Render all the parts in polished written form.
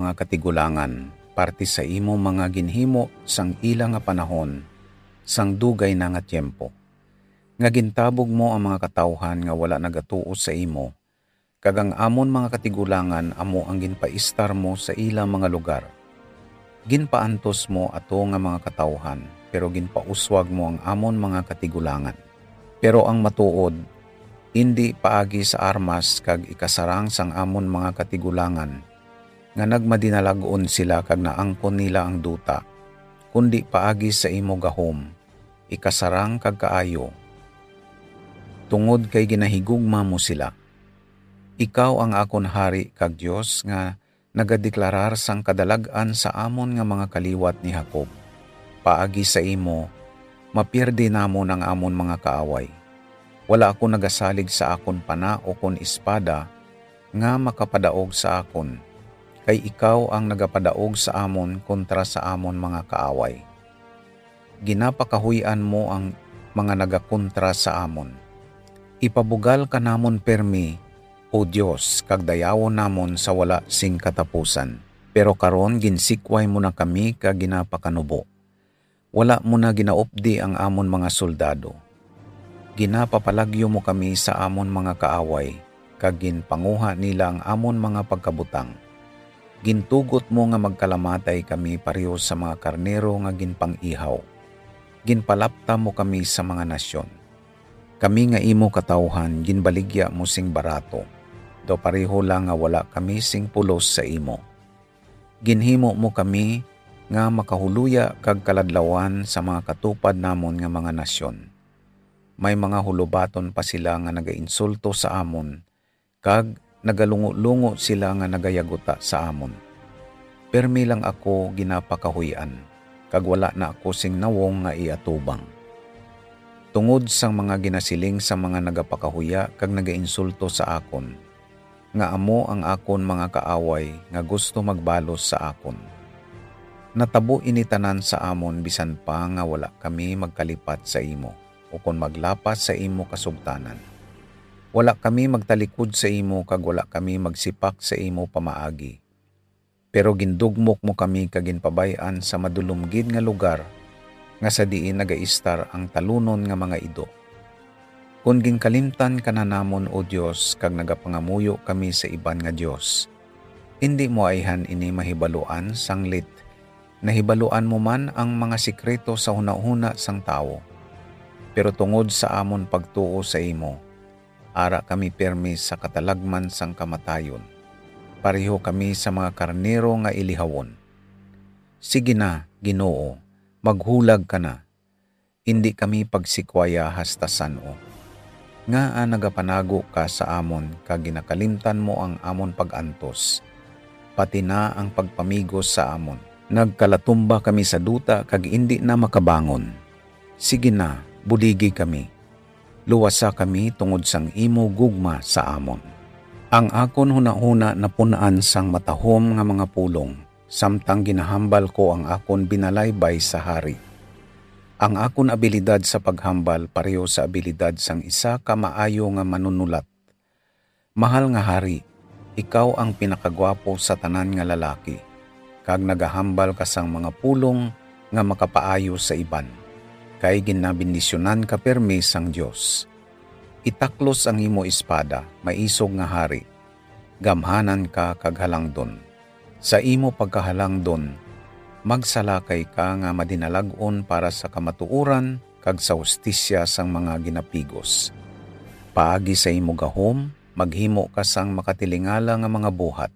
mga katigulangan, parte sa imo mga ginhimo sang ila nga panahon, sang dugay na nga tiyempo. Nga gintabog mo ang mga katawhan nga wala nagatuo sa imo, kagang amon mga katigulangan amo ang ginpaistar mo sa ila mga lugar. Ginpaantos mo ato nga mga katawhan, pero ginpauswag mo ang amon mga katigulangan. Pero ang matuod, hindi paagi sa armas kag ikasarang sang amon mga katigulangan, nga nagmadinalagon sila kag naangkon nila ang duta, kundi paagi sa imo gahom, ikasarang kag kaayo, tungod kay ginahigugma mo sila. Ikaw ang akon hari kag Dios nga nagadeklarar sang kadalag-an sa amon nga mga kaliwat ni Jacob. Paagi sa imo, mapirdi namon ang amon mga kaaway. Wala ako nagasalig sa akon pana o kon espada nga makapadaog sa akon, kay ikaw ang nagapadaog sa amon kontra sa amon mga kaaway. Ginapakahuyan mo ang mga nagakontra sa amon. Ipabugal ka namon permi, O Diyos, kag dayawon namon sa wala sing katapusan. Pero karon ginsikway mo na kami kag ginapakanubo. Wala mo na ginaupdi ang amon mga soldado. Ginapapalagyo mo kami sa amon mga kaaway, kag ginpanguha nila ang amon mga pagkabutang. Gintugot mo nga magkalamatay kami pareho sa mga karnero nga ginpang-ihaw. Ginpalapta mo kami sa mga nasyon. Kami nga imo katawhan, ginbaligya mo sing barato, do pareho lang nga wala kami sing pulos sa imo. Ginhimo mo kami nga makahuluya kag kaladlawan sa mga katupad namon nga mga nasyon. May mga hulubaton pa sila nga nagainsulto sa amon, kag nagalungo-lungo sila nga nagayaguta sa amon. Permi lang ako ginapakahuyan, kag wala na ako sing nawong nga iatubang. Tungod sang mga ginasiling sa mga nagapakahuya kag nagainsulto sa akon, nga amo ang akon mga kaaway nga gusto magbalos sa akon. Natabo initanan sa amon bisan pa nga wala kami magkalipat sa imo, o kon maglapas sa imo kasugtanan. Wala kami magtalikod sa imo kag wala kami magsipak sa imo pamaagi. Pero gindugmok mo kami kag ginpabayan sa madulumgid nga lugar nga sa diin nagaistar ang talunon nga mga ido. Kung ginkalimtan ka na namon o Dios kag nagapangamuyo kami sa iban nga Dios, hindi mo ayhan ini mahibaluan sanglit. Nahibaluan mo man ang mga sikreto sa hunahuna sang tao. Pero tungod sa amon pagtuo sa imo, ara kami permi sa katalagman sang kamatayon. Pareho kami sa mga karnero nga ilihawon. Sige na, Ginoo, maghulag ka na. Hindi kami pagsikwaya hastasan o. Nga nagapanago ka sa amon kag ginakalimtan mo ang amon pagantos, pati na ang pagpamigos sa amon. Nagkalatumba kami sa duta kag hindi na makabangon. Sige na, buligi kami. Luwasa kami tungod sang imo gugma sa amon. Ang akon hunahuna napunaan sang matahom nga mga pulong, samtang ginahambal ko ang akon binalaybay sa hari. Ang akon abilidad sa paghambal pareho sa abilidad sang isa ka maayo nga manunulat. Mahal nga hari, ikaw ang pinakagwapo sa tanan nga lalaki, kag nagahambal ka sang mga pulong nga makapaayo sa iban, kay ginabindisyonan ka permi sang Dios. Itaklos ang imo espada, maisog nga hari, gamhanan ka kag halangdon. Sa imo pagkahalangdon, magsalakay ka nga madinalagon para sa kamatuoran kag sa hustisya sang mga ginapigos. Paagi sa imo gahom, maghimo ka sang makatilingala nga mga buhat.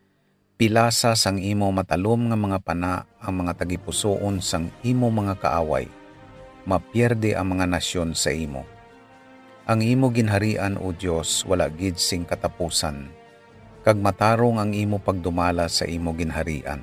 Pilasa sang imo matalom nga mga pana ang mga tagipusoon sang imo mga kaaway. Mapierde ang mga nasyon sa imo. Ang imo ginharian o Dios wala gid sing katapusan, kag matarong ang imo pagdumala sa imo ginharian.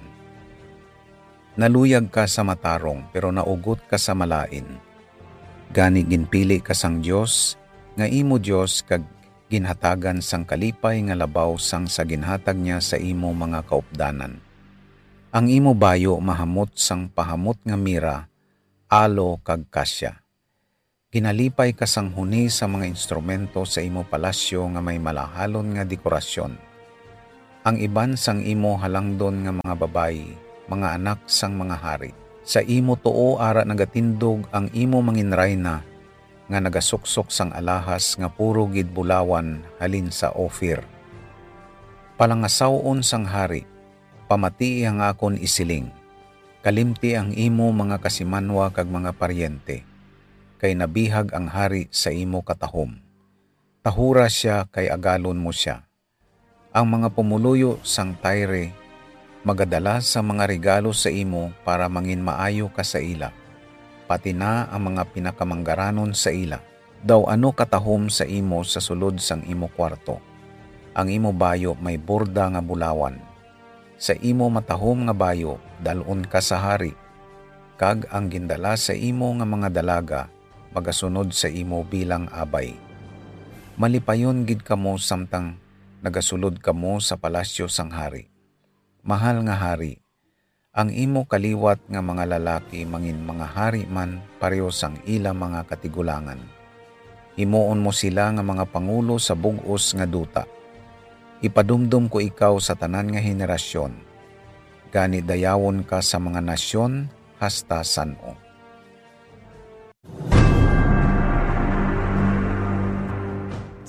Naluyag ka sa matarong pero naugot ka sa malain. Gani ginpili ka sang Dios nga imo Dios kag ginhatagan sang kalipay nga labaw sang sa ginhatag niya sa imo mga kaupdanan. Ang imo bayo mahamot sang pahamot nga mira, alo kag kasya. Ginalipay ka sang huni sa mga instrumento sa imo palasyo nga may malahalon nga dekorasyon. Ang iban sang imo halangdon nga mga babayi, mga anak sang mga hari. Sa imo tuo ara nagatindog ang imo manginrayna nga nagasuksok sang alahas nga puro gid bulawan halin sa Ofir. Palangasawon sang hari, pamati ang akon isiling. Kalimti ang imo mga kasimanwa kag mga paryente, kay nabihag ang hari sa imo katahom. Tahura siya kay agalon mo siya. Ang mga pumuluyo sang Tyre magadala sa mga regalo sa imo para mangin maayo ka sa ila. Pati na ang mga pinakamanggaranon sa ila. Daw ano katahom sa imo sa sulod sang imo kwarto. Ang imo bayo may borda nga bulawan. Sa imo matahom nga bayo, dalon ka sa hari. Kag ang gindala sa imo nga mga dalaga, magasunod sa imo bilang abay. Malipayon gid kamo samtang nagasulod kamo sa palasyo sang hari. Mahal nga hari, ang imo kaliwat nga mga lalaki mangin mga hari man pareho sang ila mga katigulangan. Himuon mo sila nga mga pangulo sa bug-os nga duta. Ipadumdum ko ikaw sa tanan nga henerasyon. Gani dayawon ka sa mga nasyon hasta san-o.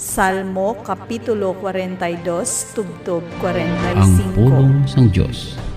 Salmo Kapitulo 42, tubtob 45. Ang pulong sang Diyos.